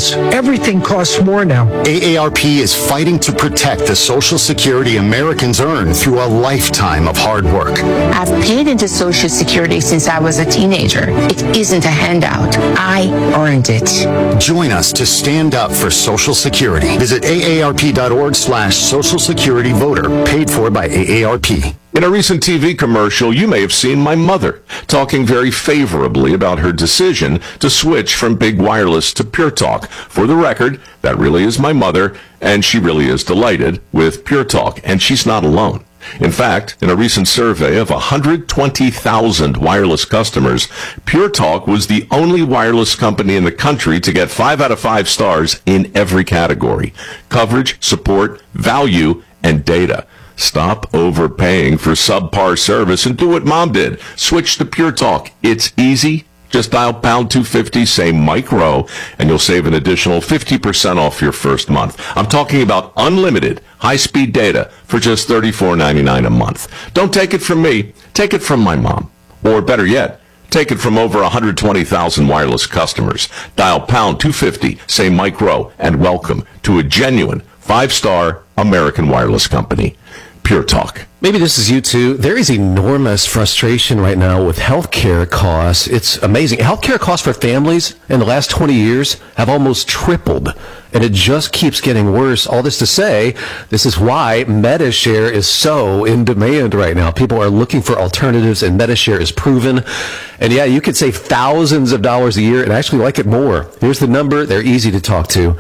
bills. Everything costs more now. AARP is fighting to protect the Social Security Americans earn through a lifetime of hard work. I've paid into Social Security since I was a teenager. It isn't a handout. I earned it. Join us to stand up for Social Security. Visit aarp.org/Social Security Voter, paid for by AARP. In a recent TV commercial, you may have seen my mother talking very favorably about her decision to switch from Big Wireless to Pure Talk. For the record, that really is my mother, and she really is delighted with Pure Talk, and she's not alone. In fact, in a recent survey of 120,000 wireless customers, Pure Talk was the only wireless company in the country to get 5 out of 5 stars in every category: coverage, support, value, and data. Stop overpaying for subpar service and do what Mom did. Switch to Pure Talk. It's easy. Just dial pound 250, say Mike Rowe, and you'll save an additional 50% off your first month. I'm talking about unlimited high-speed data for just $34.99 a month. Don't take it from me. Take it from my mom. Or better yet, take it from over 120,000 wireless customers. Dial pound 250, say Mike Rowe, and welcome to a genuine 5-star American wireless company. Pure Talk. Maybe this is you too. There is enormous frustration right now with healthcare costs. It's amazing. Healthcare costs for families in the last 20 years have almost tripled, and it just keeps getting worse. All this to say, this is why Medi-Share is so in demand right now. People are looking for alternatives, and Medi-Share is proven. And yeah, you could save thousands of dollars a year and actually like it more. Here's the number. They're easy to talk to.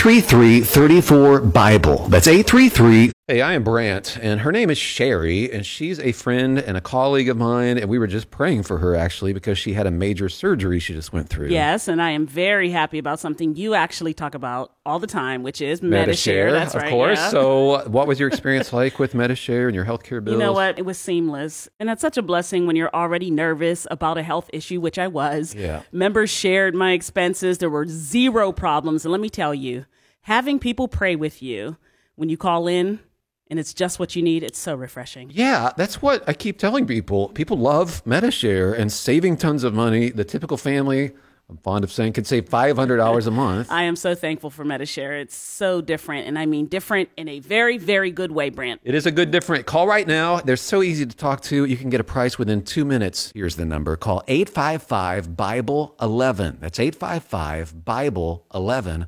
833-34-BIBLE. That's 833. Hey, I am Brant, and her name is Sherry, and she's a friend and a colleague of mine, and we were just praying for her, actually, because she had a major surgery she just went through. Yes, and I am very happy about something you actually talk about all the time, which is Medi-Share. That's right, of course. Yeah. So what was your experience like with Medi-Share and your healthcare bills? You know what? It was seamless, and that's such a blessing when you're already nervous about a health issue, which I was. Yeah. Members shared my expenses. There were zero problems, and let me tell you, having people pray with you when you call in, and it's just what you need, it's so refreshing. Yeah, that's what I keep telling people. People love Medi-Share and saving tons of money. The typical family, I'm fond of saying, could save $500 a month. I am so thankful for Medi-Share. It's so different, and I mean different in a very, very good way, Brant. It is a good different. Call right now. They're so easy to talk to. You can get a price within 2 minutes. Here's the number. Call 855-BIBLE-11. That's 855-BIBLE-11.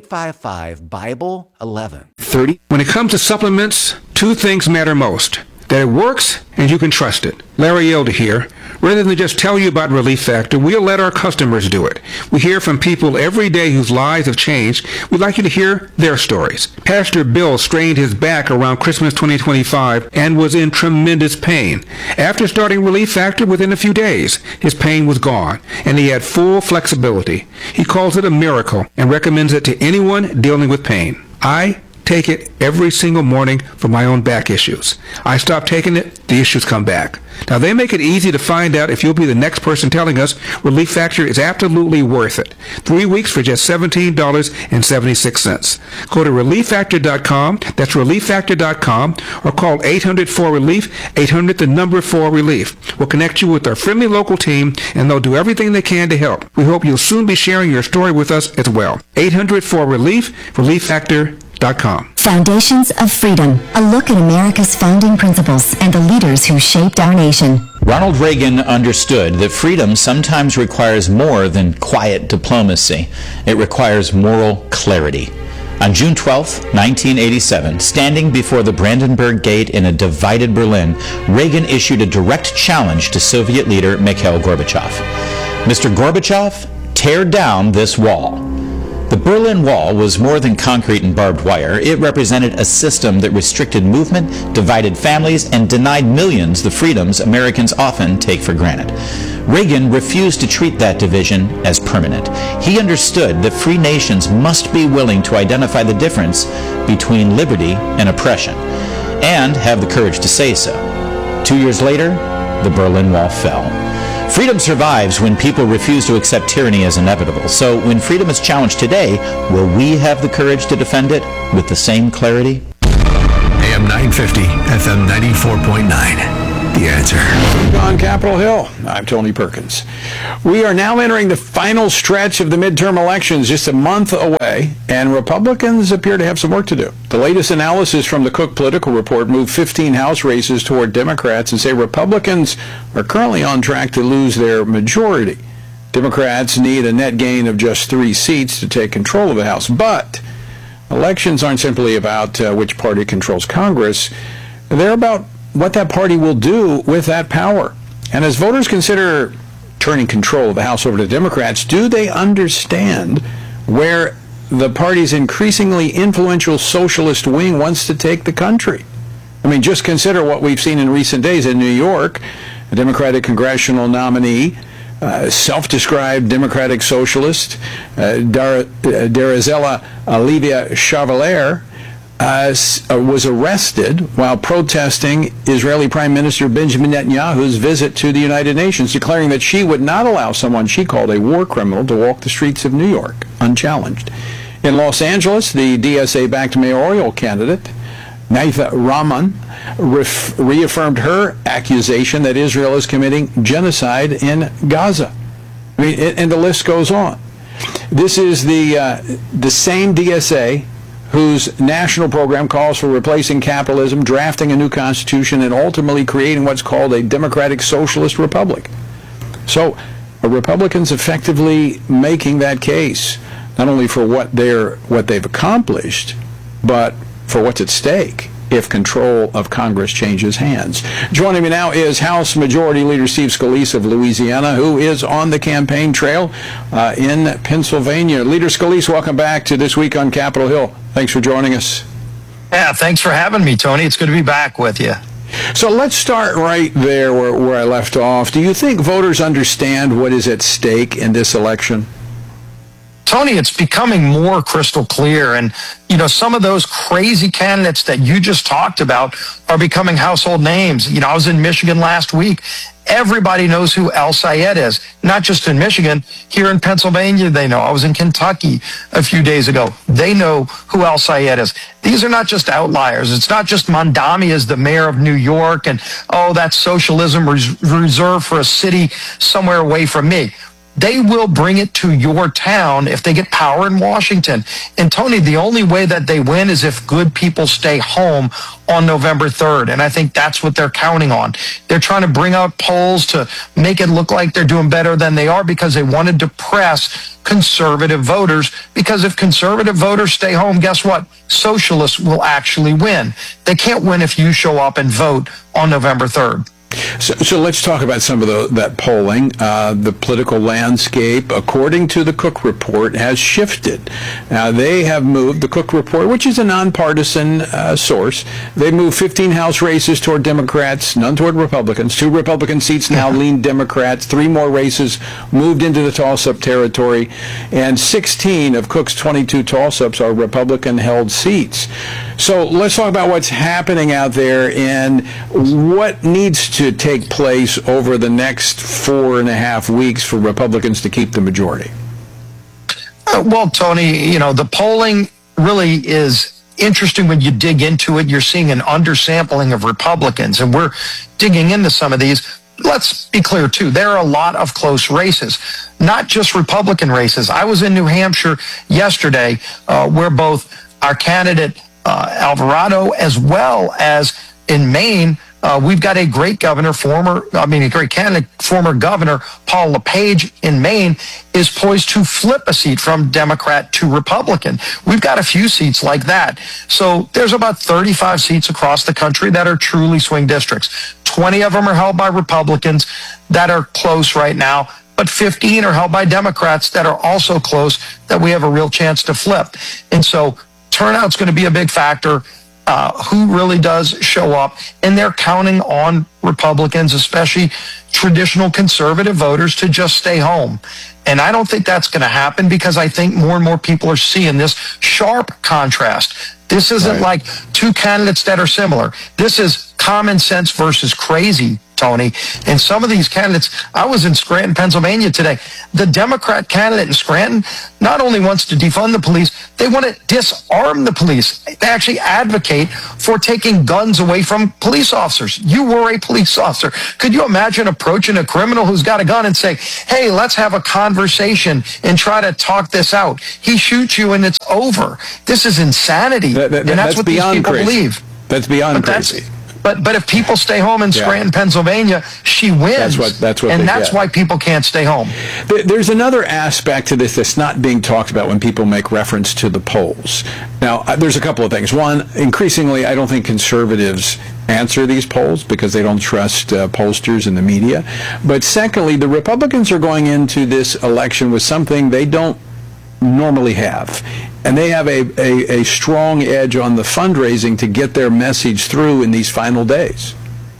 855-BIBLE-11. 30. When it comes to supplements, 2 things matter most: that it works and you can trust it. Larry Elder here. Rather than just tell you about Relief Factor, we'll let our customers do it. We hear from people every day whose lives have changed. We'd like you to hear their stories. Pastor Bill strained his back around Christmas 2025 and was in tremendous pain. After starting Relief Factor, within a few days, his pain was gone, and he had full flexibility. He calls it a miracle and recommends it to anyone dealing with pain. I take it every single morning for my own back issues. I stop taking it, the issues come back. Now, they make it easy to find out if you'll be the next person telling us Relief Factor is absolutely worth it. 3 weeks for just $17.76. Go to ReliefFactor.com, that's ReliefFactor.com, or call 800-4RELIEF, 800 the number 4-RELIEF. We'll connect you with our friendly local team, and they'll do everything they can to help. We hope you'll soon be sharing your story with us as well. 800-4RELIEF, ReliefFactor.com. Foundations of Freedom, a look at America's founding principles and the leaders who shaped our nation. Ronald Reagan understood that freedom sometimes requires more than quiet diplomacy. It requires moral clarity. On June 12, 1987, standing before the Brandenburg Gate in a divided Berlin, Reagan issued a direct challenge to Soviet leader Mikhail Gorbachev. Mr. Gorbachev, tear down this wall. The Berlin Wall was more than concrete and barbed wire. It represented a system that restricted movement, divided families, and denied millions the freedoms Americans often take for granted. Reagan refused to treat that division as permanent. He understood that free nations must be willing to identify the difference between liberty and oppression, and have the courage to say so. 2 years later, the Berlin Wall fell. Freedom survives when people refuse to accept tyranny as inevitable. So when freedom is challenged today, will we have the courage to defend it with the same clarity? AM 950, FM 94.9. the answer. On Capitol Hill, I'm Tony Perkins. We are now entering the final stretch of the midterm elections, just a month away, and Republicans appear to have some work to do. The latest analysis from the Cook Political Report moved 15 House races toward Democrats and say Republicans are currently on track to lose their majority. Democrats need a net gain of just 3 seats to take control of the House. But elections aren't simply about which party controls Congress. They're about what that party will do with that power. And as voters consider turning control of the House over to Democrats, do they understand where the party's increasingly influential socialist wing wants to take the country? I mean, just consider what we've seen in recent days in New York. A Democratic congressional nominee, self-described Democratic socialist, Darizella Olivia Chevalier, was arrested while protesting Israeli Prime Minister Benjamin Netanyahu's visit to the United Nations, declaring that she would not allow someone she called a war criminal to walk the streets of New York unchallenged. In Los Angeles, the DSA-backed mayoral candidate, Naitha Rahman, reaffirmed her accusation that Israel is committing genocide in Gaza. I mean, and the list goes on. This is the same DSA whose national program calls for replacing capitalism, drafting a new constitution, and ultimately creating what's called a democratic socialist republic. So, Republicans effectively making that case, not only for what they've accomplished, but for what's at stake if control of Congress changes hands. Joining me now is House Majority Leader Steve Scalise of Louisiana, who is on the campaign trail in Pennsylvania. Leader Scalise, welcome back to This Week on Capitol Hill. Thanks for joining us. Yeah, thanks for having me, Tony. It's good to be back with you. So let's start right there where I left off. Do you think voters understand what is at stake in this election? Tony, it's becoming more crystal clear. And, you know, some of those crazy candidates that you just talked about are becoming household names. You know, I was in Michigan last week. Everybody knows who El Sayed is, not just in Michigan. Here in Pennsylvania, they know. I was in Kentucky a few days ago. They know who El Sayed is. These are not just outliers. It's not just Mondami as the mayor of New York and, oh, that's socialism reserved for a city somewhere away from me. They will bring it to your town if they get power in Washington. And Tony, the only way that they win is if good people stay home on November 3rd. And I think that's what they're counting on. They're trying to bring out polls to make it look like they're doing better than they are because they want to depress conservative voters. Because if conservative voters stay home, guess what? Socialists will actually win. They can't win if you show up and vote on November 3rd. So let's talk about some of that polling. The political landscape, according to the Cook Report, has shifted. They have moved, the Cook Report, which is a nonpartisan source, they moved 15 House races toward Democrats, none toward Republicans. 2 Republican seats now lean Democrats. 3 more races moved into the toss-up territory. And 16 of Cook's 22 toss-ups are Republican-held seats. So let's talk about what's happening out there and what needs to take place over the next 4.5 weeks for Republicans to keep the majority. Well, Tony, you know, the polling really is interesting when you dig into it. You're seeing an undersampling of Republicans, and we're digging into some of these. Let's be clear, too. There are a lot of close races, not just Republican races. I was in New Hampshire yesterday where both our candidate Alvarado, as well as in Maine, we've got a great governor, a great candidate, former governor Paul LePage in Maine is poised to flip a seat from Democrat to Republican. We've got a few seats like that. So there's about 35 seats across the country that are truly swing districts. 20 of them are held by Republicans that are close right now, but 15 are held by Democrats that are also close that we have a real chance to flip. And so turnout's going to be a big factor. Who really does show up, and they're counting on Republicans, especially traditional conservative voters, to just stay home. And I don't think that's going to happen because I think more and more people are seeing this sharp contrast. This isn't like 2 candidates that are similar. This is common sense versus crazy, Tony. And some of these candidates, I was in Scranton, Pennsylvania today. The Democrat candidate in Scranton not only wants to defund the police, they want to disarm the police. They actually advocate for taking guns away from police officers. You were a police officer. Could you imagine approaching a criminal who's got a gun and say, hey, let's have a conversation and try to talk this out? He shoots you and it's over. This is insanity. And that's what these people believe. That's beyond crazy. But if people stay home in Scranton, Pennsylvania, she wins. That's why people can't stay home. There's another aspect to this that's not being talked about when people make reference to the polls. Now, there's a couple of things. One, increasingly, I don't think conservatives answer these polls because they don't trust pollsters and the media. But secondly, the Republicans are going into this election with something they don't normally have. And they have a strong edge on the fundraising to get their message through in these final days.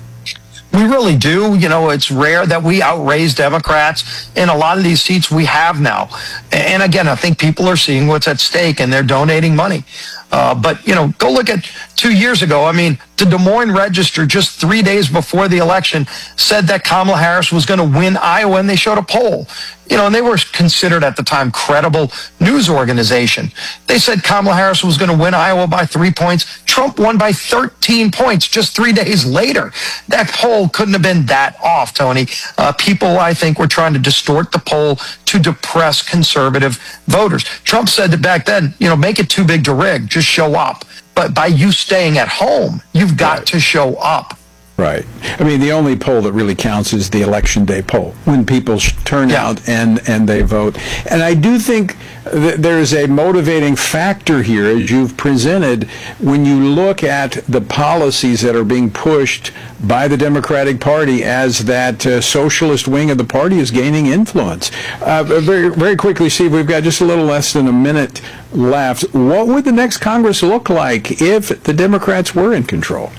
We really do. You know, it's rare that we outraise Democrats. In a lot of these seats we have now. And again, I think people are seeing what's at stake and they're donating money. But, you know, go look at 2 years ago. I mean, the Des Moines Register just 3 days before the election said that Kamala Harris was going to win Iowa, and they showed a poll. You know, and they were considered at the time credible news organization. They said Kamala Harris was going to win Iowa by 3 points. Trump won by 13 points just 3 days later. That poll couldn't have been that off, Tony. People, I think, were trying to distort the poll to depress conservative voters. Trump said that back then, you know, make it too big to rig, just show up. But by you staying at home, you've got to show up. Right. I mean, the only poll that really counts is the Election Day poll, when people turn out and they vote. And I do think that there's a motivating factor here, as you've presented, when you look at the policies that are being pushed by the Democratic Party as that socialist wing of the party is gaining influence. Very, very quickly, Steve, we've got just a little less than a minute left. What would the next Congress look like if the Democrats were in control?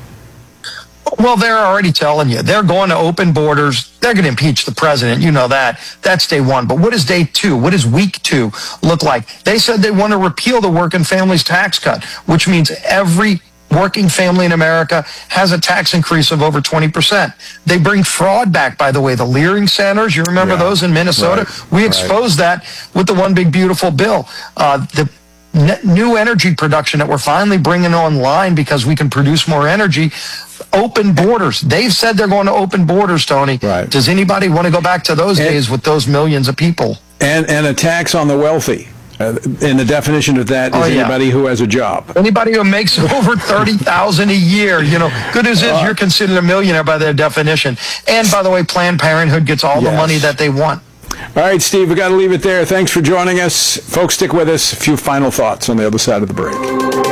Well, they're already telling you. They're going to open borders. They're going to impeach the president. You know that. That's day one. But what is day two? What does week 2 look like? They said they want to repeal the Working Families Tax Cut, which means every working family in America has a tax increase of over 20%. They bring fraud back, by the way, the Leering centers. You remember those in Minnesota? Right. We exposed that with the One Big Beautiful Bill. The new energy production that we're finally bringing online because we can produce more energy. Open borders. They've said they're going to open borders, Tony. Right. Does anybody want to go back to those days with those millions of people? And a tax on the wealthy. And the definition of that is anybody who has a job. Anybody who makes over $30,000 a year. You know, good news is you're considered a millionaire by their definition. And by the way, Planned Parenthood gets all the money that they want. All right, Steve, we got to leave it there. Thanks for joining us. Folks, stick with us. A few final thoughts on the other side of the break.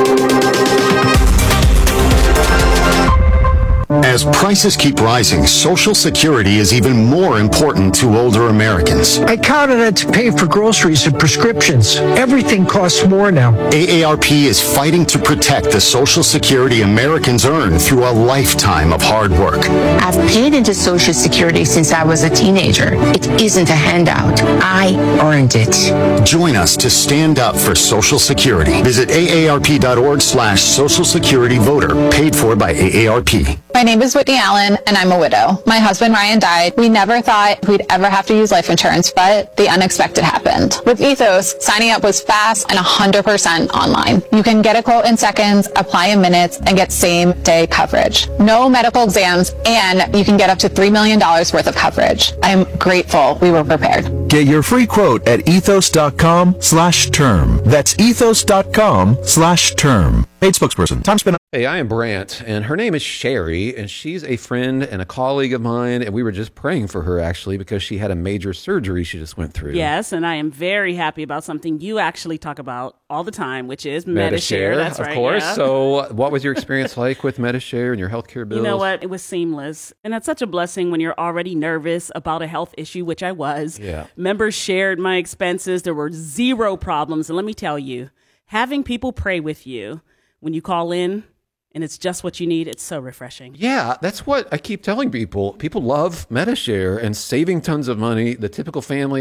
As prices keep rising, Social Security is even more important to older Americans. I count on it to pay for groceries and prescriptions. Everything costs more now. AARP is fighting to protect the Social Security Americans earn through a lifetime of hard work. I've paid into Social Security since I was a teenager. It isn't a handout. I earned it. Join us to stand up for Social Security. Visit aarp.org/Social Security Voter, paid for by AARP. My name is Whitney Allen, and I'm a widow. My husband, Ryan, died. We never thought we'd ever have to use life insurance, but the unexpected happened. With Ethos, signing up was fast and 100% online. You can get a quote in seconds, apply in minutes, and get same-day coverage. No medical exams, and you can get up to $3 million worth of coverage. I'm grateful we were prepared. Get your free quote at ethos.com/term. That's ethos.com/term. Paid spokesperson. Time spent. Hey, I am Brant, and her name is Sherry, and she's a friend and a colleague of mine, and we were just praying for her, actually, because she had a major surgery she just went through. Yes, and I am very happy about something you actually talk about all the time, which is Medi-Share. That's right, of course. Yeah. So what was your experience like with Medi-Share and your healthcare bills? You know what? It was seamless, and that's such a blessing when you're already nervous about a health issue, which I was. Yeah. Members shared my expenses. There were zero problems, and let me tell you, having people pray with you when you call in, and it's just what you need, it's so refreshing. Yeah, that's what I keep telling people. People love Medi-Share and saving tons of money. The typical family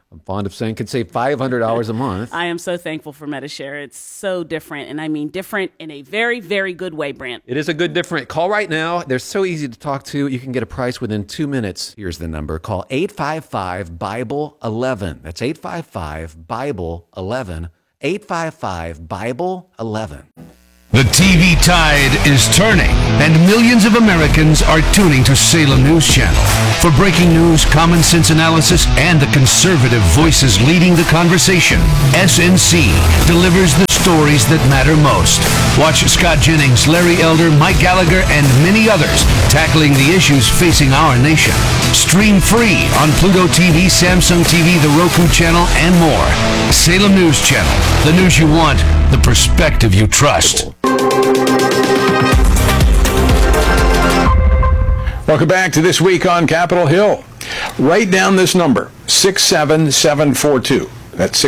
I'm fond of saying can save $500 a month. I am so thankful for Medi-Share. It's so different, and I mean different in a very, very good way, Brent. It is a good different. Call right now. They're so easy to talk to. You can get a price within 2 minutes. Here's the number. Call 855-BIBLE-11. That's 855-BIBLE-11. 855-BIBLE-11. The TV tide is turning, and millions of Americans are tuning to Salem News Channel. For breaking news, common sense analysis, and the conservative voices leading the conversation, SNC delivers the stories that matter most. Watch Scott Jennings, Larry Elder, Mike Gallagher, and many others tackling the issues facing our nation. Stream free on Pluto TV, Samsung TV, the Roku channel, and more. Salem News Channel, the news you want, the perspective you trust. Welcome back to This Week on Capitol Hill. Write down this number, 67742. That's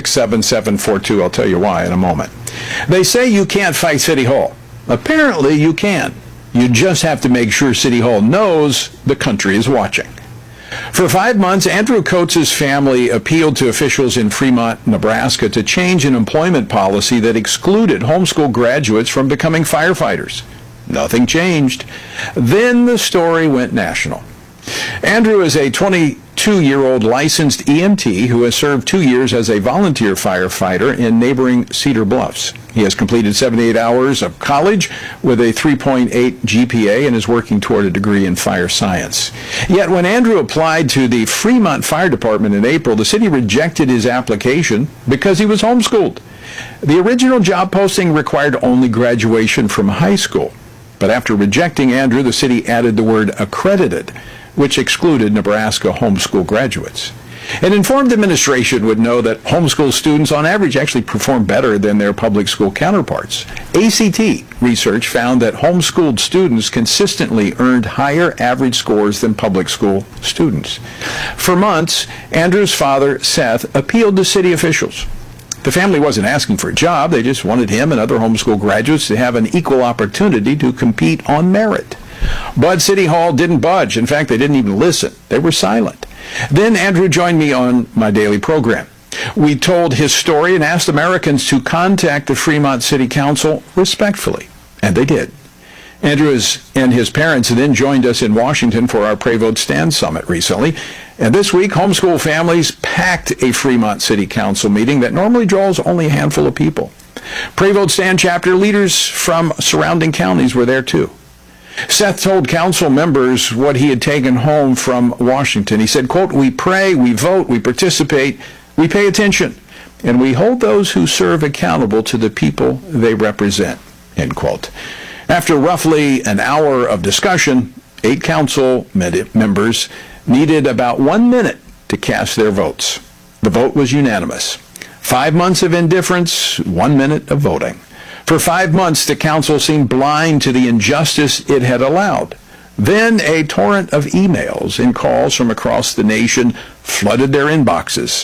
67742. I'll tell you why in a moment. They say you can't fight City Hall. Apparently you can. You just have to make sure City Hall knows the country is watching. For 5 months, Andrew Coates' family appealed to officials in Fremont, Nebraska to change an employment policy that excluded homeschool graduates from becoming firefighters. Nothing changed. Then the story went national. Andrew is a 22-year-old licensed EMT who has served 2 years as a volunteer firefighter in neighboring Cedar Bluffs. He has completed 78 hours of college with a 3.8 GPA and is working toward a degree in fire science. Yet when Andrew applied to the Fremont Fire Department in April, the city rejected his application because he was homeschooled. The original job posting required only graduation from high school. But after rejecting Andrew, the city added the word accredited, which excluded Nebraska homeschool graduates. An informed administration would know that homeschool students on average actually perform better than their public school counterparts. ACT research found that homeschooled students consistently earned higher average scores than public school students. For months, Andrew's father, Seth, appealed to city officials. The family wasn't asking for a job. They just wanted him and other homeschool graduates to have an equal opportunity to compete on merit. But City Hall didn't budge. In fact, they didn't even listen. They were silent. Then Andrew joined me on my daily program. We told his story and asked Americans to contact the Fremont City Council respectfully, and they did. Andrew and his parents then joined us in Washington for our Pray Vote Stand Summit recently. And this week, homeschool families packed a Fremont City Council meeting that normally draws only a handful of people. Pray Vote Stand chapter leaders from surrounding counties were there too. Seth told council members what he had taken home from Washington. He said, quote, "We pray, we vote, we participate, we pay attention, and we hold those who serve accountable to the people they represent," end quote. After roughly an hour of discussion, 8 council members needed about 1 minute to cast their votes. The vote was unanimous. 5 months of indifference, 1 minute of voting. For 5 months, the council seemed blind to the injustice it had allowed. Then a torrent of emails and calls from across the nation flooded their inboxes.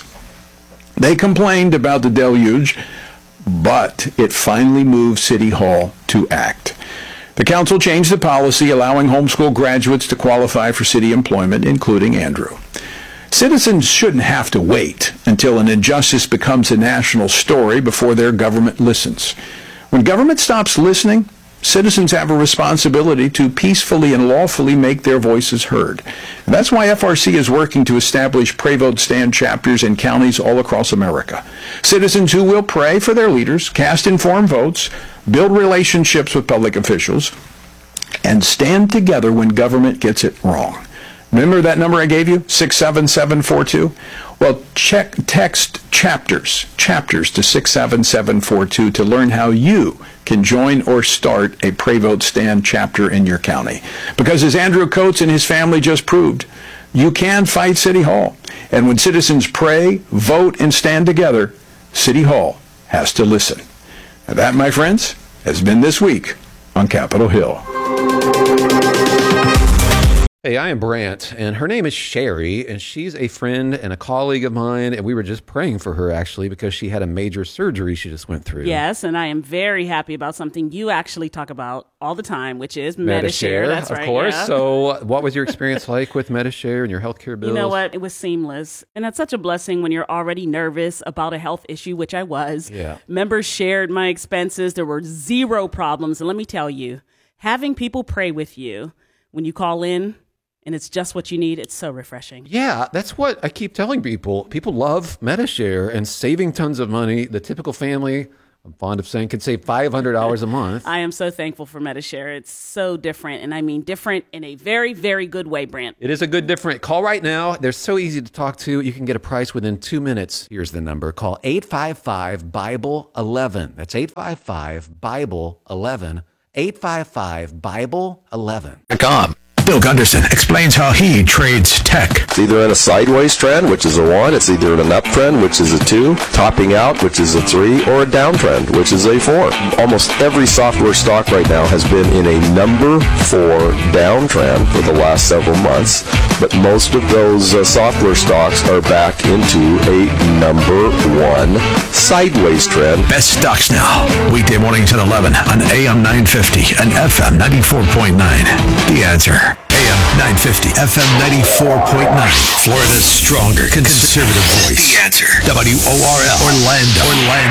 They complained about the deluge, but it finally moved City Hall to act. The council changed the policy, allowing homeschool graduates to qualify for city employment, including Andrew. Citizens shouldn't have to wait until an injustice becomes a national story before their government listens. When government stops listening, citizens have a responsibility to peacefully and lawfully make their voices heard. And that's why FRC is working to establish Pray Vote Stand chapters in counties all across America. Citizens who will pray for their leaders, cast informed votes, build relationships with public officials, and stand together when government gets it wrong. Remember that number I gave you, 67742? Well, text chapters to 67742 to learn how you can join or start a Pray Vote Stand chapter in your county. Because as Andrew Coates and his family just proved, you can fight City Hall. And when citizens pray, vote, and stand together, City Hall has to listen. And that, my friends, has been This Week on Capitol Hill. Hey, I am Brant, and her name is Sherry, and she's a friend and a colleague of mine, and we were just praying for her, actually, because she had a major surgery she just went through. Yes, and I am very happy about something you actually talk about all the time, which is Medi-Share. That's right. Of course. Yeah. So what was your experience like with Medi-Share and your healthcare bills? You know what? It was seamless. And that's such a blessing when you're already nervous about a health issue, which I was. Yeah. Members shared my expenses. There were zero problems. And let me tell you, having people pray with you when you call in, and it's just what you need, it's so refreshing. Yeah, that's what I keep telling people. People love Medi-Share and saving tons of money. The typical family, I'm fond of saying, can save $500 a month. I am so thankful for Medi-Share. It's so different, and I mean different in a very, very good way, Brant. It is a good different. Call right now. They're so easy to talk to. You can get a price within 2 minutes. Here's the number. Call 855-BIBLE-11. That's 855-BIBLE-11. 855-BIBLE-11. Bill Gunderson explains how he trades tech. It's either in a sideways trend, which is a 1, it's either in an uptrend, which is a 2, topping out, which is a 3, or a downtrend, which is a 4. Almost every software stock right now has been in a number 4 downtrend for the last several months, but most of those software stocks are back into a number 1 sideways trend. Best stocks now. Weekday mornings at 11 on AM 950 and FM 94.9. The Answer. AM 950, FM 94.9. Florida's stronger conservative voice. The Answer. WORL. Orlando.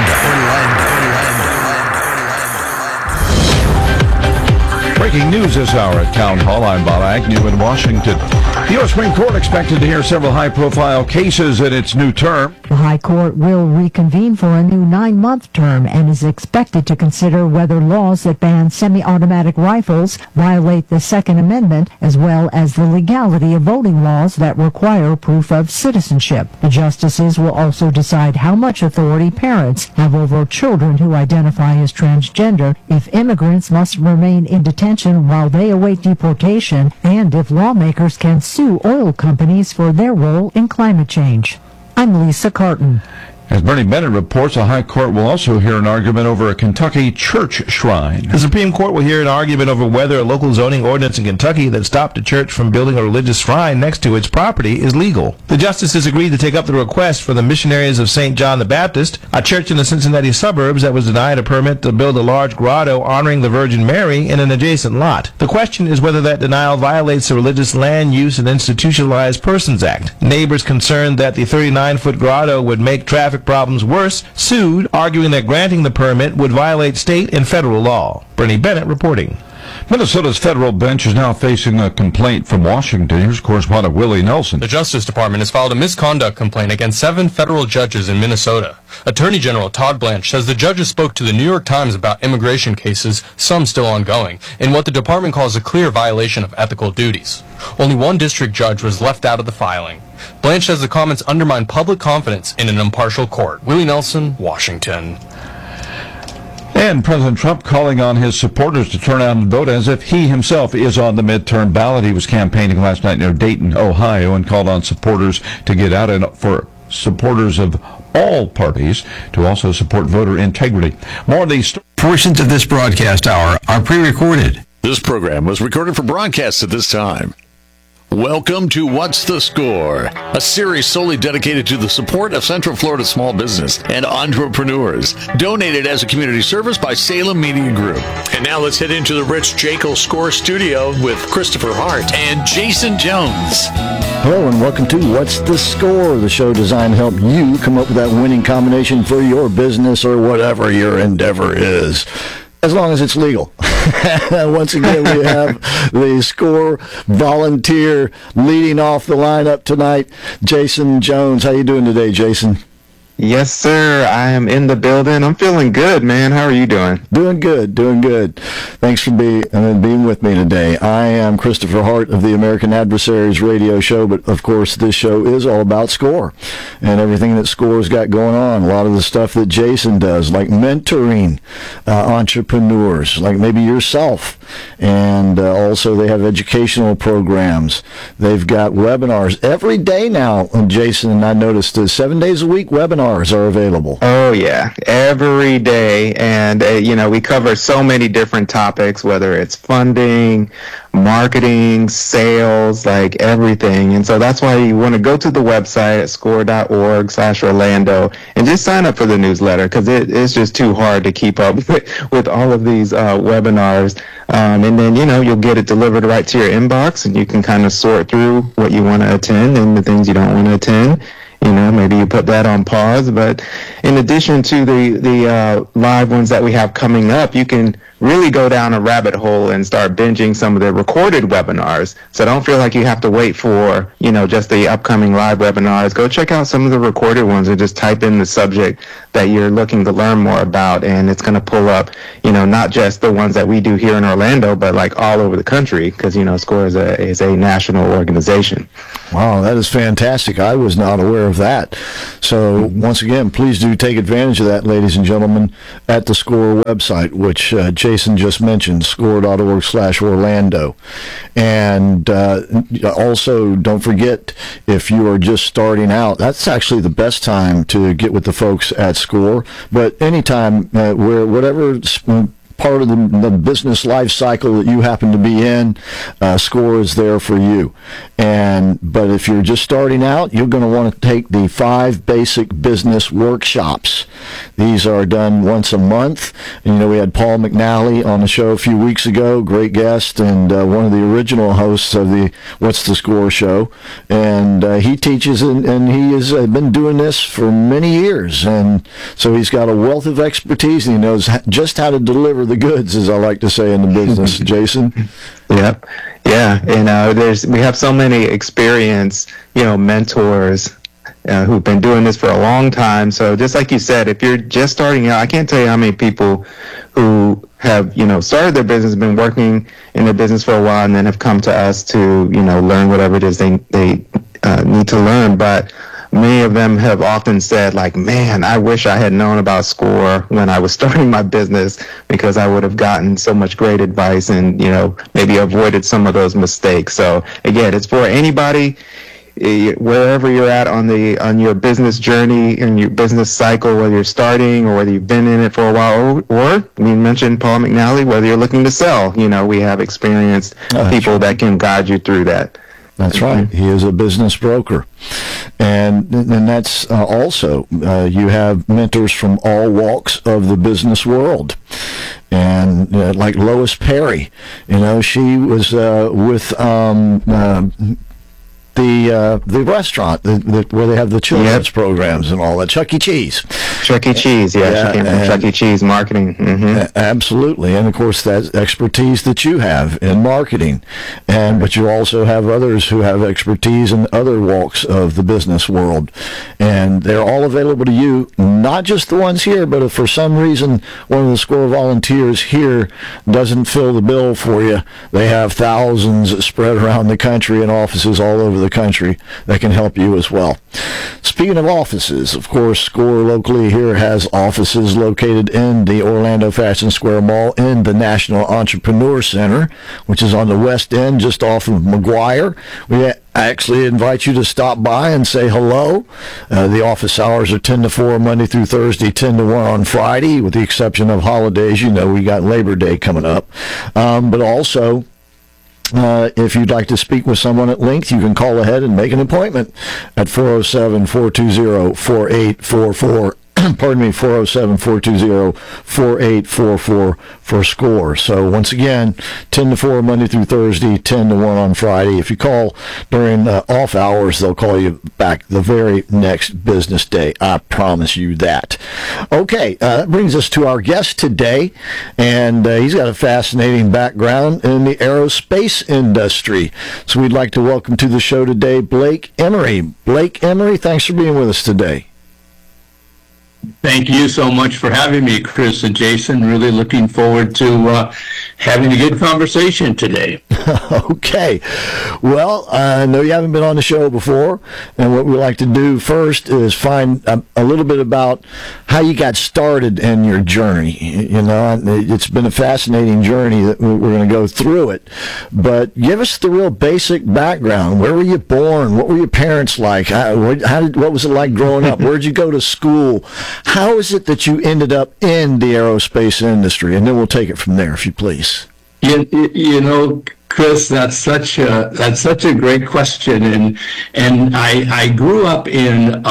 Breaking news this hour at Town Hall. I'm Bob Agnew in Washington. The U.S. Supreme Court expected to hear several high-profile cases in its new term. The High Court will reconvene for a new 9-month term and is expected to consider whether laws that ban semi-automatic rifles violate the Second Amendment, as well as the legality of voting laws that require proof of citizenship. The justices will also decide how much authority parents have over children who identify as transgender, if immigrants must remain in detention while they await deportation, and if lawmakers can sue oil companies for their role in climate change. I'm Lisa Carton. As Bernie Bennett reports, the High Court will also hear an argument over a Kentucky church shrine. The Supreme Court will hear an argument over whether a local zoning ordinance in Kentucky that stopped a church from building a religious shrine next to its property is legal. The justices agreed to take up the request for the Missionaries of St. John the Baptist, a church in the Cincinnati suburbs that was denied a permit to build a large grotto honoring the Virgin Mary in an adjacent lot. The question is whether that denial violates the Religious Land Use and Institutionalized Persons Act. Neighbors concerned that the 39-foot grotto would make traffic problems worse sued, arguing that granting the permit would violate state and federal law. Bernie Bennett reporting. Minnesota's federal bench is now facing a complaint from Washington. Here's correspondent Willie Nelson. The Justice Department has filed a misconduct complaint against 7 federal judges in Minnesota. Attorney General Todd Blanche says the judges spoke to the New York Times about immigration cases, some still ongoing, in what the department calls a clear violation of ethical duties. Only one district judge was left out of the filing. Blanche says the comments undermine public confidence in an impartial court. Willie Nelson, Washington. And President Trump calling on his supporters to turn out and vote as if he himself is on the midterm ballot. He was campaigning last night near Dayton, Ohio, and called on supporters to get out, and for supporters of all parties to also support voter integrity. More of these portions of this broadcast hour are pre-recorded. This program was recorded for broadcast at this time. Welcome to What's the Score, a series solely dedicated to the support of Central Florida small business and entrepreneurs, donated as a community service by Salem Media Group. And now let's head into the Rich Jekyll Score Studio with Christopher Hart and Jason Jones. Hello and welcome to What's the Score, the show designed to help you come up with that winning combination for your business or whatever your endeavor is, as long as it's legal. Once again, we have the Score volunteer leading off the lineup tonight, Jason Jones. How you doing today, Jason? Yes, sir. I am in the building. I'm feeling good, man. How are you doing? Doing good, doing good. Thanks for being with me today. I am Christopher Hart of the American Adversaries radio show, but of course this show is all about Score and everything that Score's got going on. A lot of the stuff that Jason does, like mentoring entrepreneurs, like maybe yourself. And also they have educational programs. They've got webinars every day now. Jason and I noticed 7 days a week webinars webinars are available? Oh, yeah, every day. And, we cover so many different topics, whether it's funding, marketing, sales, like everything. And so that's why you want to go to the website at score.org/Orlando and just sign up for the newsletter, because it's just too hard to keep up with all of these webinars. And then, you'll get it delivered right to your inbox, and you can kind of sort through what you want to attend and the things you don't want to attend. Maybe you put that on pause. But in addition to the live ones that we have coming up, you can really go down a rabbit hole and start binging some of the recorded webinars. So don't feel like you have to wait for, just the upcoming live webinars. Go check out some of the recorded ones and just type in the subject that you're looking to learn more about. And it's going to pull up, not just the ones that we do here in Orlando, but like all over the country, because, SCORE is a national organization. Wow, that is fantastic. I was not aware of that. So once again, please do take advantage of that, ladies and gentlemen, at the SCORE website, which Jason just mentioned, score.org/Orlando. And also, don't forget, if you are just starting out, that's actually the best time to get with the folks at SCORE. But anytime, whatever part of the business life cycle that you happen to be in, SCORE is there for you. But if you're just starting out, you're going to want to take the 5 basic business workshops. These are done once a month. And, we had Paul McNally on the show a few weeks ago, great guest, and one of the original hosts of the What's the Score show. And he teaches, and he has been doing this for many years. And so he's got a wealth of expertise, and he knows just how to deliver the goods, as I like to say in the business. Jason? Yep. Yeah. And we have so many experienced, mentors who've been doing this for a long time. So just like you said, if you're just starting out, I can't tell you how many people who have, started their business, been working in their business for a while, and then have come to us to, learn whatever it is they need to learn. But many of them have often said, like, man, I wish I had known about SCORE when I was starting my business, because I would have gotten so much great advice and, maybe avoided some of those mistakes. So again, it's for anybody, wherever you're at on your business journey and your business cycle, whether you're starting or whether you've been in it for a while, or we mentioned Paul McNally, whether you're looking to sell. We have experienced people that can guide you through that. That's right. He is a business broker. And that's also, you have mentors from all walks of the business world. And like Lois Perry, she was with the restaurant where they have the children's programs and all that, Chuck E. Cheese. Chuck E. Cheese, yeah. She came from Chuck E. Cheese marketing. Mm-hmm. Absolutely. And of course, that's expertise that you have in marketing. But you also have others who have expertise in other walks of the business world. And they're all available to you, not just the ones here, but if for some reason one of the SCORE volunteers here doesn't fill the bill for you, they have thousands spread around the country in offices all over the country that can help you as well. Speaking of offices, of course, SCORE locally here has offices located in the Orlando Fashion Square Mall in the National Entrepreneur Center, which is on the west end just off of McGuire. We actually invite you to stop by and say hello. The office hours are 10 to 4 Monday through Thursday, 10 to 1 on Friday, with the exception of holidays. We got Labor Day coming up. But also, if you'd like to speak with someone at length, you can call ahead and make an appointment at 407-420-4844. Pardon me, 407-420-4844 for SCORE. So once again, 10 to 4 Monday through Thursday, 10 to 1 on Friday. If you call during off hours, they'll call you back the very next business day. I promise you that. Okay, that brings us to our guest today, and he's got a fascinating background in the aerospace industry. So we'd like to welcome to the show today Blake Emery. Blake Emery, thanks for being with us today. Thank you so much for having me, Chris and Jason. Really looking forward to having a good conversation today. Okay. Well, I know you haven't been on the show before, and what we like to do first is find a little bit about how you got started in your journey. You know, it's been a fascinating journey that we're going to go through it, but give us the real basic background. Where were you born? What were your parents like? What was it like growing up? Where'd you go to school? How is it that you ended up in the aerospace industry? And then we'll take it from there, if you please. You know, Chris, that's such a great question, and I grew up in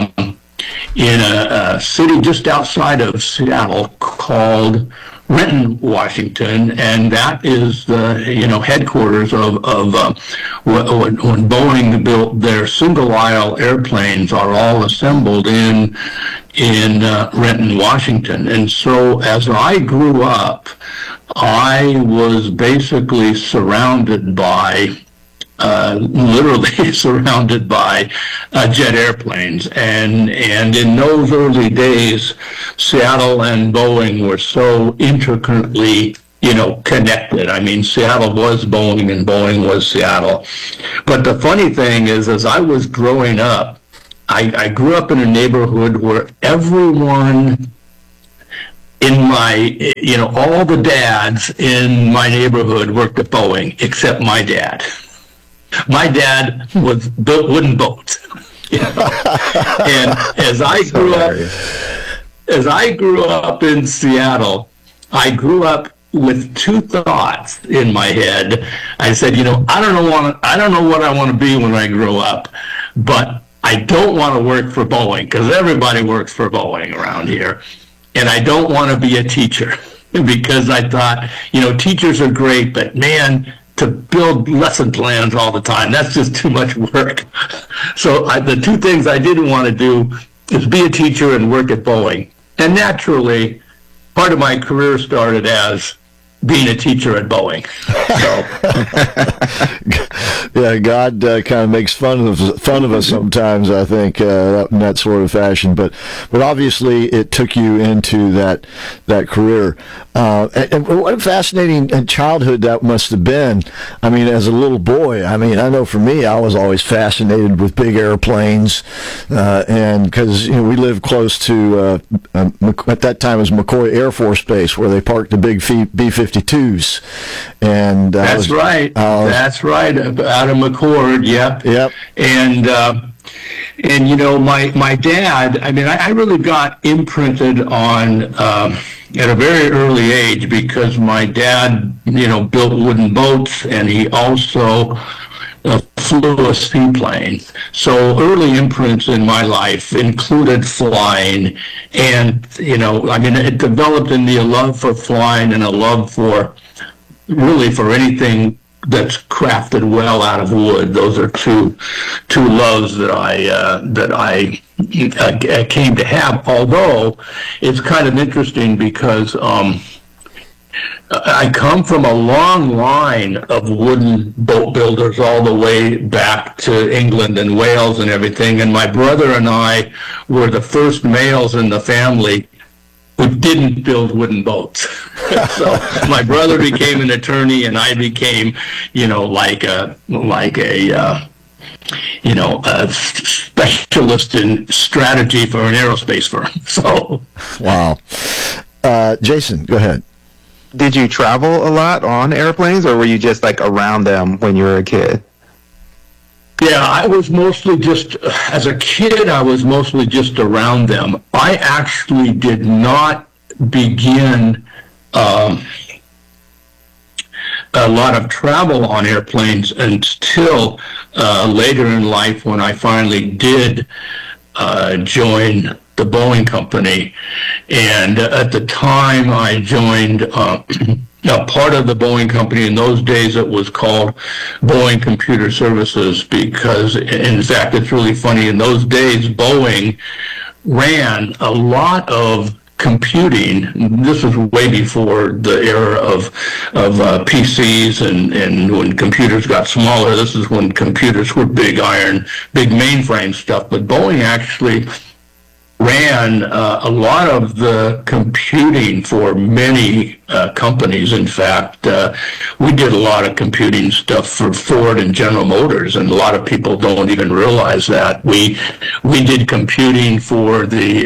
a city just outside of Seattle called Renton, Washington, and that is the headquarters of when Boeing built their single aisle airplanes are all assembled in Renton, Washington. And so as I grew up, I was basically surrounded by literally surrounded by jet airplanes, and in those early days, Seattle and Boeing were so intricately connected. I mean, Seattle was Boeing and Boeing was Seattle. But the funny thing is, as I was growing up, I grew up in a neighborhood where everyone in my, all the dads in my neighborhood worked at Boeing except my dad. My dad built wooden boats, and as I grew up in Seattle, I grew up with two thoughts in my head. I said, I don't know what I want to be when I grow up, but I don't want to work for Boeing because everybody works for Boeing around here, and I don't want to be a teacher because I thought, teachers are great, but man, to build lesson plans all the time, that's just too much work. So the two things I didn't want to do is be a teacher and work at Boeing. And naturally, part of my career started as being a teacher at Boeing. Yeah, God kind of makes fun of us sometimes, I think, in that sort of fashion. But obviously, it took you into that career. And what a fascinating childhood that must have been. I mean, as a little boy, I know for me, I was always fascinated with big airplanes, and because we lived close to at that time it was McCoy Air Force Base, where they parked the big B-52s, and that's right, out of McCord, yep. And my dad, I really got imprinted on at a very early age because my dad, built wooden boats, and he also flew a seaplane. So early imprints in my life included flying, and it developed in me a love for flying and a love for anything that's crafted well out of wood. Those are two loves that I came to have. Although it's kind of interesting because I come from a long line of wooden boat builders all the way back to England and Wales and everything. And my brother and I were the first males in the family who didn't build wooden boats. So my brother became an attorney, and I became, a specialist in strategy for an aerospace firm. So, wow. Jason, go ahead. Did you travel a lot on airplanes, or were you just like around them when you were a kid? Yeah, I was mostly just, as a kid, I was mostly just around them. I actually did not begin a lot of travel on airplanes until later in life, when I finally did join the Boeing company. And at the time I joined part of the Boeing company. In those days it was called Boeing Computer Services, because in fact it's really funny, in those days Boeing ran a lot of computing. This was way before the era of PCs and when computers got smaller. This is when computers were big mainframe stuff. But Boeing actually ran a lot of the computing for many companies. In fact, we did a lot of computing stuff for Ford and General Motors, and a lot of people don't even realize that. We did computing for the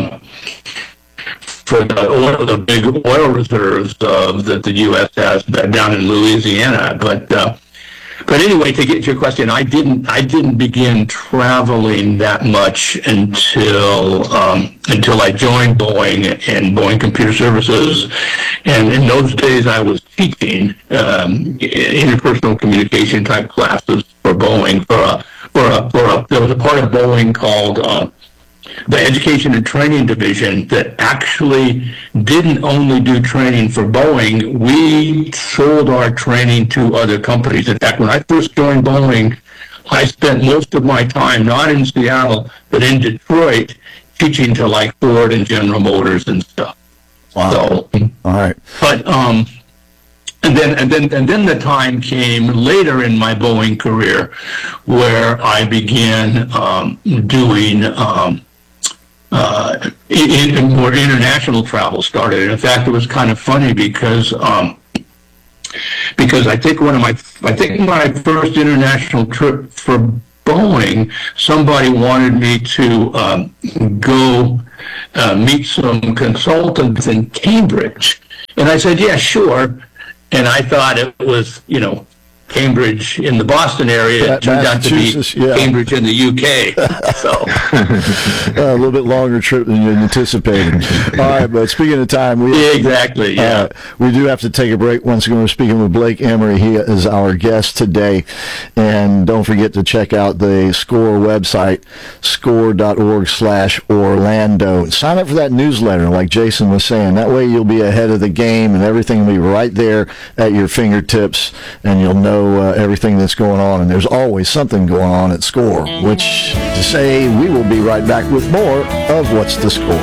big oil reserves that the U.S. has down in Louisiana. But anyway, to get to your question, I didn't begin traveling that much until I joined Boeing and Boeing Computer Services. And in those days, I was teaching interpersonal communication type classes for Boeing. There was a part of Boeing called the Education and Training Division that actually didn't only do training for Boeing. We sold our training to other companies. In fact, when I first joined Boeing, I spent most of my time not in Seattle, but in Detroit, teaching to like Ford and General Motors and stuff. Wow. So, all right. But and then the time came later in my Boeing career where I began doing more international travel started. In fact, it was kind of funny because I think my first international trip for Boeing, somebody wanted me to go meet some consultants in Cambridge, and I said, yeah, sure. And I thought it was, Cambridge in the Boston area. It turned out to be Cambridge in the UK. So a little bit longer trip than you anticipated. All right, but speaking of time, we do have to take a break. Once again, we're speaking with Blake Emery. He is our guest today. And don't forget to check out the SCORE website, score.org/Orlando. Sign up for that newsletter, like Jason was saying. That way you'll be ahead of the game and everything will be right there at your fingertips, and you'll know everything that's going on, and there's always something going on at SCORE, which to say we will be right back with more of What's the Score.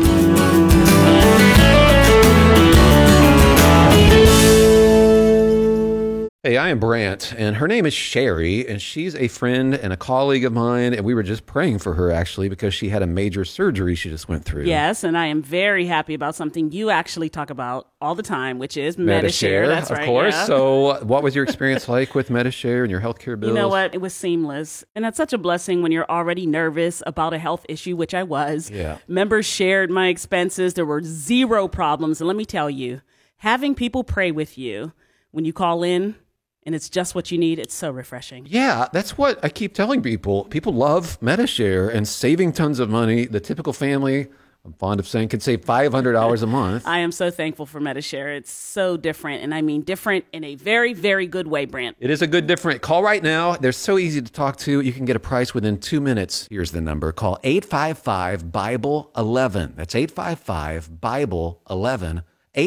Hey, I am Brant, and her name is Sherry, and she's a friend and a colleague of mine, and we were just praying for her, actually, because she had a major surgery she just went through. Yes, and I am very happy about something you actually talk about all the time, which is Medi-Share. That's right. Of course. Yeah. So what was your experience like with Medi-Share and your healthcare bills? You know what? It was seamless. And that's such a blessing when you're already nervous about a health issue, which I was. Yeah. Members shared my expenses. There were zero problems. And let me tell you, having people pray with you when you call in, and it's just what you need, it's so refreshing. Yeah, that's what I keep telling people. People love Medi-Share and saving tons of money. The typical family, I'm fond of saying, can save $500 a month. I am so thankful for Medi-Share. It's so different, and I mean different in a very, very good way, Brant. It is a good different. Call right now. They're so easy to talk to. You can get a price within 2 minutes. Here's the number. Call 855-BIBLE-11. That's 855-BIBLE-11.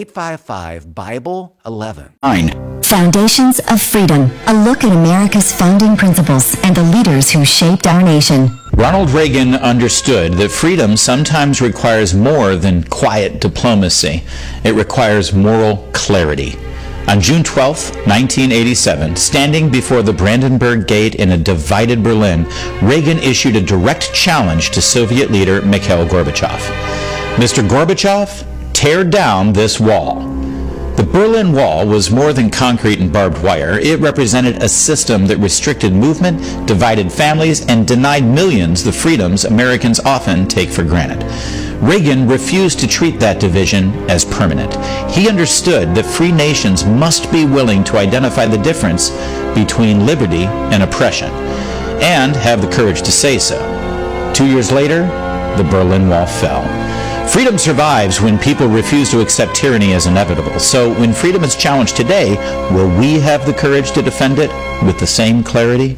855-BIBLE-11. Foundations of Freedom, a look at America's founding principles and the leaders who shaped our nation. Ronald Reagan understood that freedom sometimes requires more than quiet diplomacy. It requires moral clarity. On June 12, 1987, standing before the Brandenburg Gate in a divided Berlin, Reagan issued a direct challenge to Soviet leader Mikhail Gorbachev. Mr. Gorbachev, tear down this wall. The Berlin Wall was more than concrete and barbed wire. It represented a system that restricted movement, divided families, and denied millions the freedoms Americans often take for granted. Reagan refused to treat that division as permanent. He understood that free nations must be willing to identify the difference between liberty and oppression, and have the courage to say so. 2 years later, the Berlin Wall fell. Freedom survives when people refuse to accept tyranny as inevitable. So when freedom is challenged today, will we have the courage to defend it with the same clarity?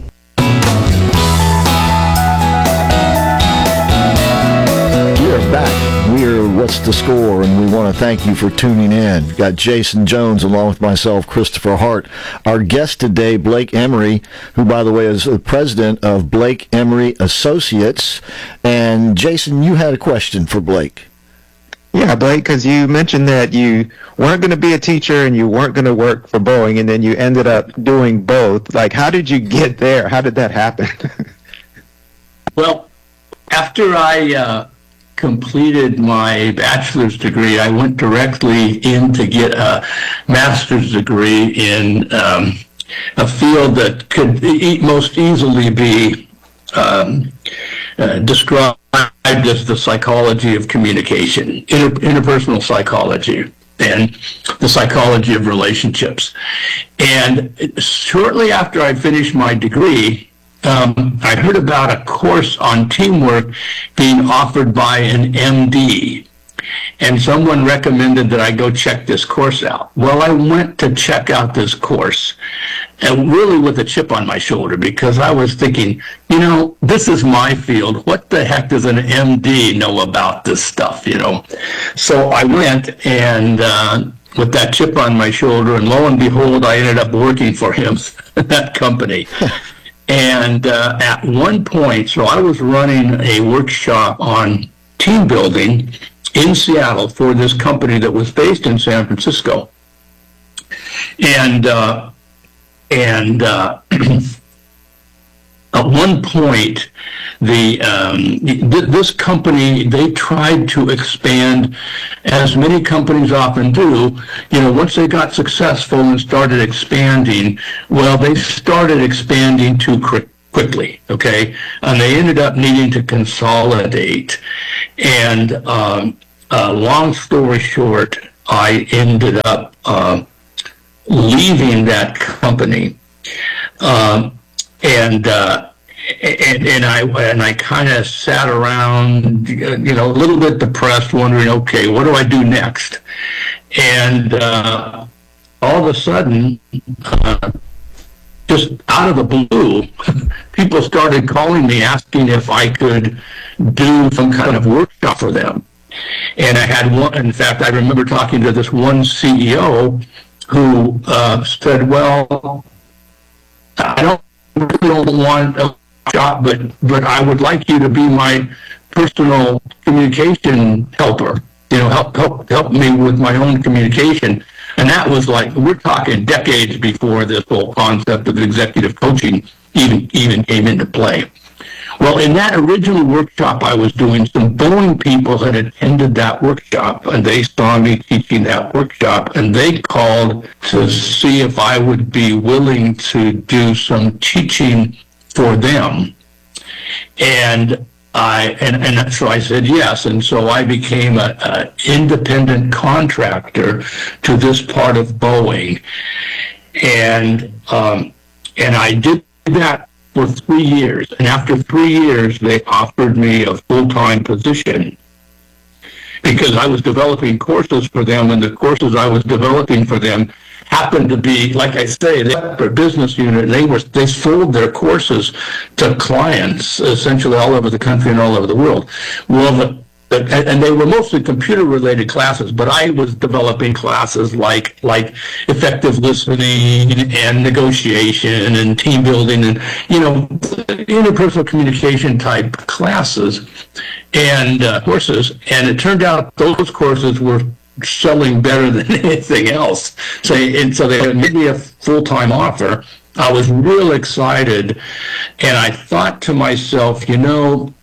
We are back. We are What's the Score, and we want to thank you for tuning in. We've got Jason Jones along with myself, Christopher Hart. Our guest today, Blake Emery, who, by the way, is the president of Blake Emery Associates. And Jason, you had a question for Blake. Yeah, Blake, because you mentioned that you weren't going to be a teacher and you weren't going to work for Boeing, and then you ended up doing both. Like, how did you get there? How did that happen? Well, after I completed my bachelor's degree, I went directly in to get a master's degree in a field that could most easily be described as the psychology of communication, interpersonal psychology, and the psychology of relationships. And shortly after I finished my degree, I heard about a course on teamwork being offered by an MD. And someone recommended that I go check this course out. Well, I went to check out this course, and really with a chip on my shoulder, because I was thinking, you know, this is my field. What the heck does an MD know about this stuff, you know? So I went, and with that chip on my shoulder, and lo and behold, I ended up working for him, that company. And at one point, so I was running a workshop on team building in Seattle for this company that was based in San Francisco. And at one point, this company, they tried to expand, as many companies often do. You know, once they got successful and started expanding, well, they started expanding too quickly, okay? And they ended up needing to consolidate. And long story short, I ended up leaving that company. And I kind of sat around, you know, a little bit depressed, wondering, okay, what do I do next? And all of a sudden, just out of the blue, people started calling me asking if I could do some kind of workshop for them. And I had one, in fact, I remember talking to this one CEO who said, well, I don't want a shop, but I would like you to be my personal communication helper. You know, help me with my own communication. And that was like, we're talking decades before this whole concept of executive coaching even came into play. Well, in that original workshop I was doing, some Boeing people had attended that workshop, and they saw me teaching that workshop, and they called to see if I would be willing to do some teaching for them. And so I said yes, and so I became an independent contractor to this part of Boeing, and I did that for 3 years. And after 3 years, they offered me a full-time position because I was developing courses for them, and the courses I was developing for them happened to be, like I say, they had their business unit, and they sold their courses to clients essentially all over the country and all over the world. Well, and they were mostly computer-related classes, but I was developing classes like effective listening and negotiation and team building and, you know, interpersonal communication type classes and courses. And it turned out those courses were selling better than anything else. So they made me a full-time offer. I was real excited, and I thought to myself, you know,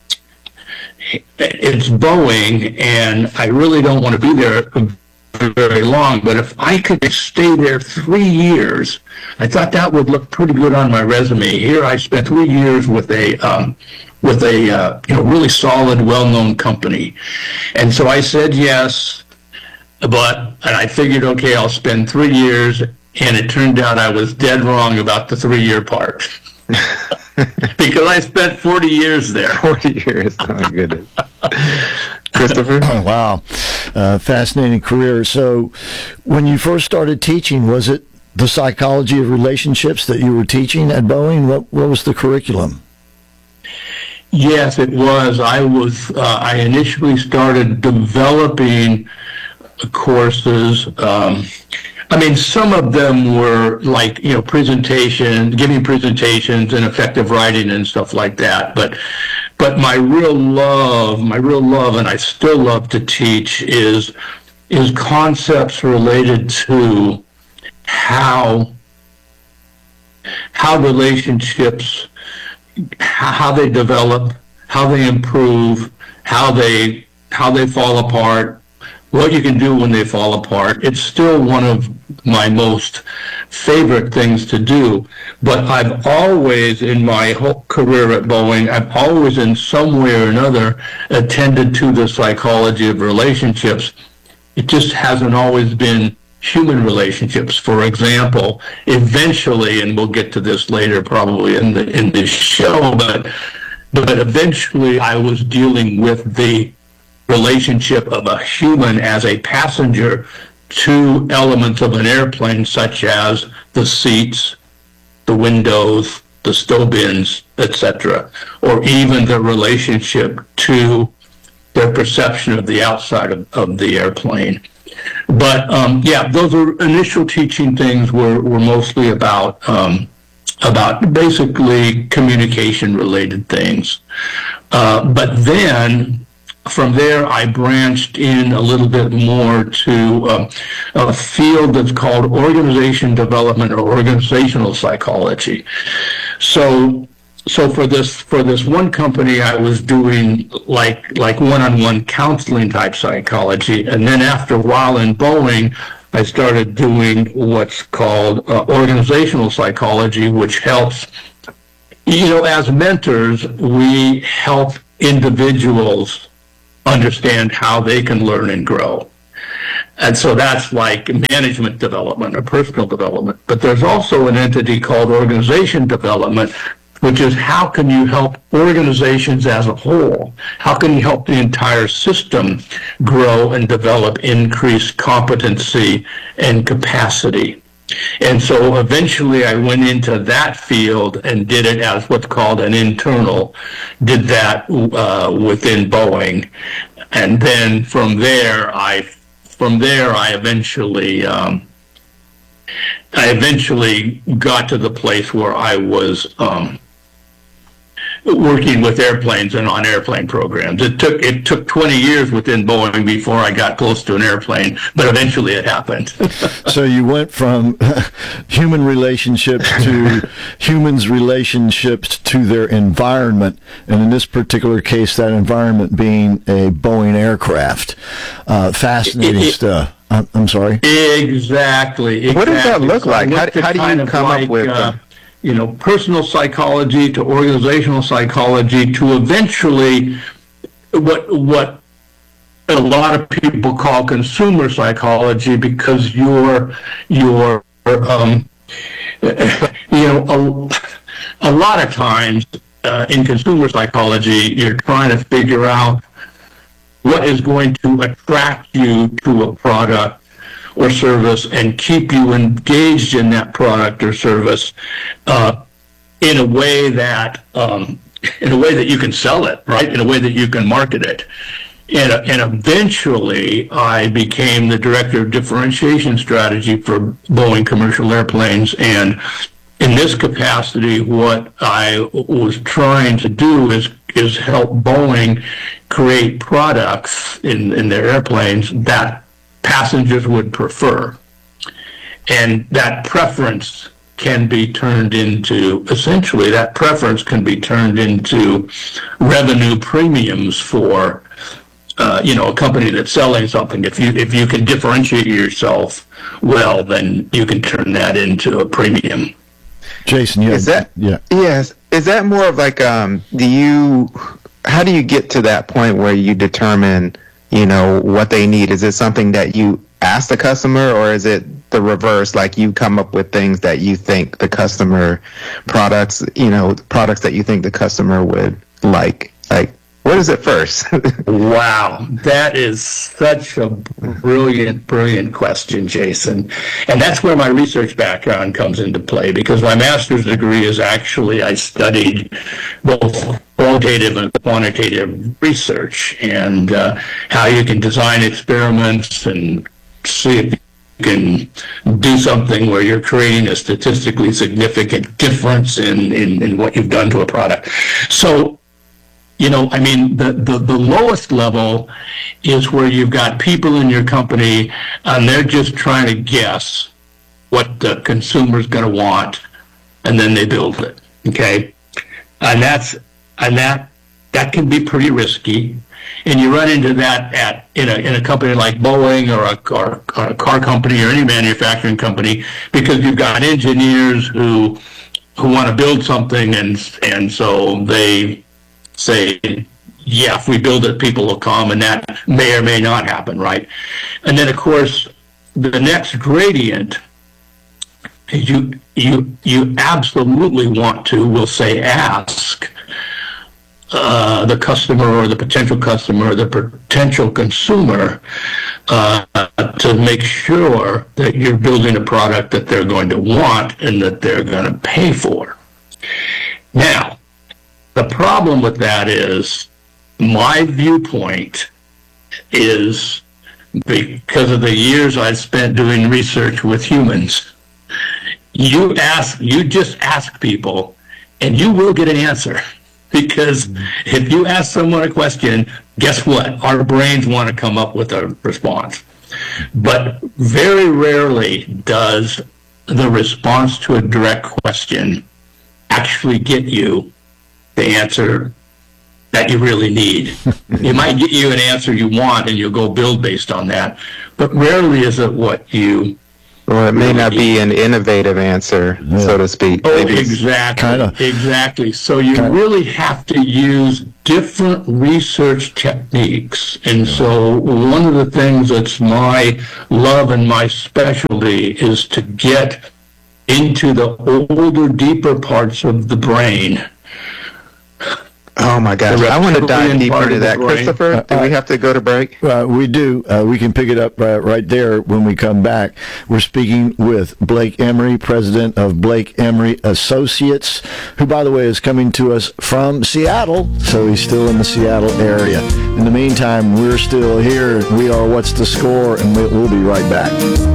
it's Boeing, and I really don't want to be there very long, but if I could stay there 3 years, I thought that would look pretty good on my resume. Here I spent 3 years with a really solid, well-known company. And so I said yes, and I figured, okay, I'll spend 3 years, and it turned out I was dead wrong about the 3-year part. Because I spent 40 years there. 40 years, oh my goodness. Christopher? Oh, wow. Fascinating career. So when you first started teaching, was it the psychology of relationships that you were teaching at Boeing? What was the curriculum? Yes, it was. I initially started developing courses. I mean, some of them were like, you know, giving presentations and effective writing and stuff like that. But my real love, and I still love to teach is concepts related to how relationships, how they develop, how they improve, how they fall apart, what you can do when they fall apart. It's still one of my most favorite things to do. But I've always, in my whole career at Boeing, I've always in some way or another attended to the psychology of relationships. It just hasn't always been human relationships. For example, eventually, and we'll get to this later probably in this show, but eventually I was dealing with the relationship of a human as a passenger to elements of an airplane, such as the seats, the windows, the stow bins, etc., or even the relationship to their perception of the outside of the airplane. But those initial teaching things were mostly about basically communication related things. But then from there, I branched in a little bit more to a field that's called organization development or organizational psychology. So for this one company, I was doing like one-on-one counseling type psychology, and then after a while in Boeing, I started doing what's called organizational psychology, which helps, as mentors, we help individuals understand how they can learn and grow. And so that's like management development or personal development. But there's also an entity called organization development, which is how can you help organizations as a whole? How can you help the entire system grow and develop increased competency and capacity? And so eventually I went into that field and did it as what's called an internal, did that within Boeing. And then from there I eventually got to the place where I was working with airplanes and on airplane programs. It took 20 years within Boeing before I got close to an airplane, but eventually it happened. So you went from human relationships to humans' relationships to their environment, and in this particular case, that environment being a Boeing aircraft. Fascinating stuff. I'm sorry? Exactly. What does that look like? How do you come up with personal psychology to organizational psychology to eventually what a lot of people call consumer psychology, because a lot of times in consumer psychology, you're trying to figure out what is going to attract you to a product or service and keep you engaged in that product or service in a way that you can sell it, right? In a way that you can market it. And eventually, I became the director of differentiation strategy for Boeing commercial airplanes. And in this capacity, what I was trying to do is help Boeing create products in their airplanes that passengers would prefer. And that preference can be turned into, essentially, that preference can be turned into revenue premiums for a company that's selling something. If you can differentiate yourself well, then you can turn that into a premium. Jason, is that more of like how do you get to that point where you determine what they need? Is it something that you ask the customer, or is it the reverse, like you come up with things that you think the customer products that you think the customer would like? Like, what is it first? Wow, that is such a brilliant question, Jason. And that's where my research background comes into play, because my master's degree is actually, I studied both qualitative and quantitative research, and how you can design experiments and see if you can do something where you're creating a statistically significant difference in what you've done to a product. So, the lowest level is where you've got people in your company and they're just trying to guess what the consumer's going to want, and then they build it. Okay, and that can be pretty risky. And you run into that in a company like Boeing or a car company or any manufacturing company, because you've got engineers who want to build something, and so they say, yeah, if we build it, people will come, and that may or may not happen, right? And then, of course, the next gradient is you absolutely want to, we'll say, ask the customer or the potential customer or the potential consumer to make sure that you're building a product that they're going to want and that they're going to pay for. Now, the problem with that is, my viewpoint is, because of the years I've spent doing research with humans, you just ask people and you will get an answer. Because if you ask someone a question, guess what? Our brains want to come up with a response. But very rarely does the response to a direct question actually get you the answer that you really need. It might get you an answer you want, and you'll go build based on that. But rarely is it what you... Or it may not be an innovative answer, so to speak. Oh, exactly. So you really have to use different research techniques. And so one of the things that's my love and my specialty is to get into the older, deeper parts of the brain. Oh my gosh, I want to dive deeper into that. Christopher, do we have to go to break? We do. We can pick it up right there when we come back. We're speaking with Blake Emery, president of Blake Emery Associates, who, by the way, is coming to us from Seattle, so he's still in the Seattle area. In the meantime, we're still here. We are What's the Score, and we'll be right back.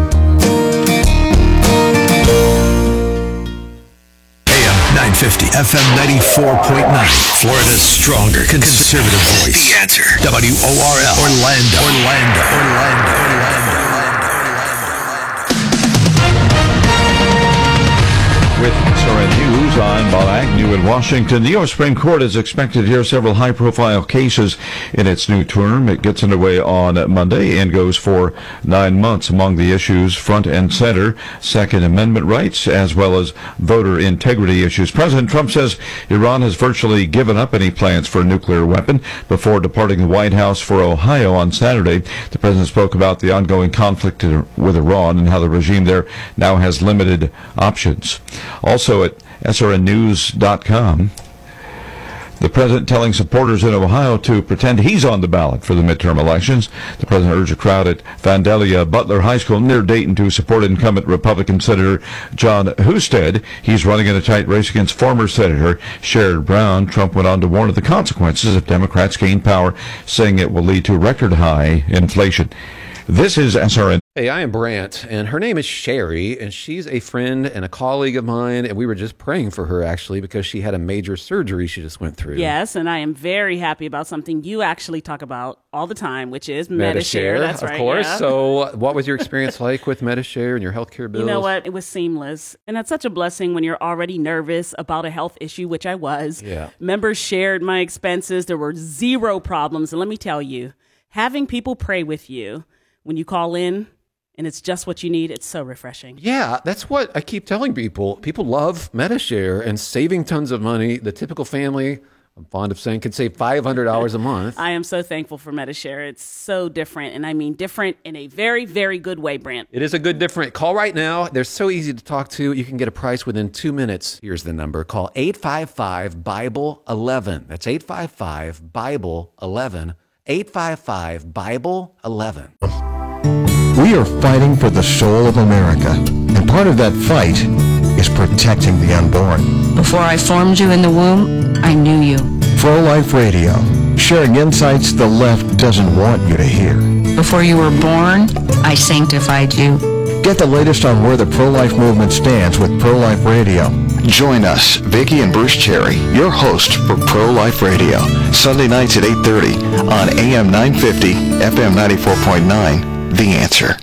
AM 950, FM 94.9. Florida's stronger conservative voice. The Answer. WORL. Orlando. With SRN News, I'm Bob Agnew in Washington. The U.S. Supreme Court is expected to hear several high-profile cases in its new term. It gets underway on Monday and goes for 9 months. Among the issues front and center, Second Amendment rights, as well as voter integrity issues. President Trump says Iran has virtually given up any plans for a nuclear weapon before departing the White House for Ohio on Saturday. The president spoke about the ongoing conflict with Iran and how the regime there now has limited options. Also at srnnews.com, the president telling supporters in Ohio to pretend he's on the ballot for the midterm elections. The president urged a crowd at Vandalia Butler High School near Dayton to support incumbent Republican Senator John Husted. He's running in a tight race against former Senator Sherrod Brown. Trump went on to warn of the consequences if Democrats gain power, saying it will lead to record-high inflation. This is SRN. Hey, I am Brant, and her name is Sherry, and she's a friend and a colleague of mine, and we were just praying for her, actually, because she had a major surgery she just went through. Yes, and I am very happy about something you actually talk about all the time, which is Medi-Share. That's right. Of course. Yeah. So what was your experience like with Medi-Share and your healthcare bills? You know what? It was seamless. And that's such a blessing when you're already nervous about a health issue, which I was. Yeah. Members shared my expenses. There were zero problems. And let me tell you, having people pray with you when you call in, and it's just what you need, it's so refreshing. Yeah, that's what I keep telling people. People love Medi-Share and saving tons of money. The typical family, I'm fond of saying, could save $500 a month. I am so thankful for Medi-Share. It's so different, and I mean different in a very, very good way, Brant. It is a good different. Call right now. They're so easy to talk to. You can get a price within 2 minutes. Here's the number. Call 855-BIBLE-11. That's 855-BIBLE-11. 855-BIBLE-11. We are fighting for the soul of America, and part of that fight is protecting the unborn. Before I formed you in the womb, I knew you. Pro-Life Radio, sharing insights the left doesn't want you to hear. Before you were born, I sanctified you. Get the latest on where the pro-life movement stands with Pro-Life Radio. Join us, Vicki and Bruce Cherry, your host for Pro-Life Radio, Sunday nights at 8:30 on AM 950, FM 94.9, The Answer.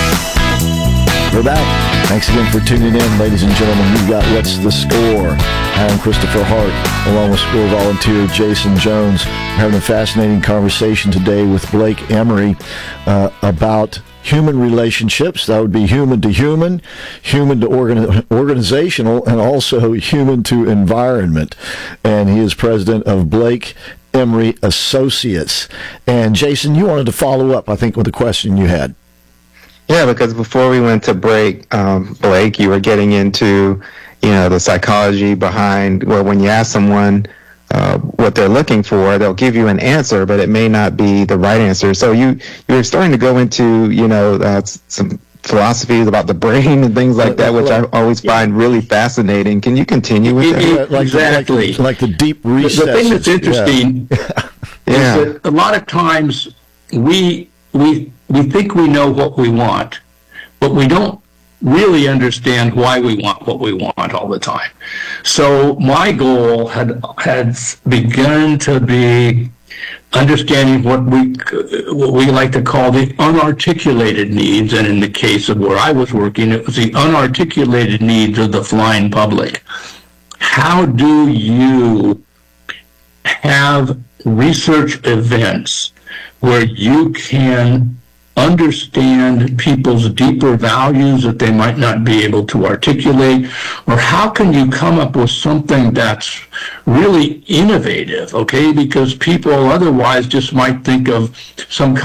We're back. Thanks again for tuning in, ladies and gentlemen. You've got What's the Score? I'm Christopher Hart, along with SCORE volunteer Jason Jones. We're having a fascinating conversation today with Blake Emery about human relationships. That would be human to human to organizational, and also human to environment. And he is president of Blake Emery Associates. And Jason, you wanted to follow up, I think, with a question you had. Yeah, because before we went to break, Blake, you were getting into, the psychology behind, well, when you ask someone what they're looking for, they'll give you an answer, but it may not be the right answer. So you're starting to go into, some philosophies about the brain and things like that, which I always find really fascinating. Can you continue with that? Exactly. Like the deep recesses. The thing that's interesting is that a lot of times we think we know what we want, but we don't really understand why we want what we want all the time. So my goal had begun to be understanding what we like to call the unarticulated needs, and in the case of where I was working, it was the unarticulated needs of the flying public. How do you have research events where you can understand people's deeper values that they might not be able to articulate? Or how can you come up with something that's really innovative, okay? Because people otherwise just might think of some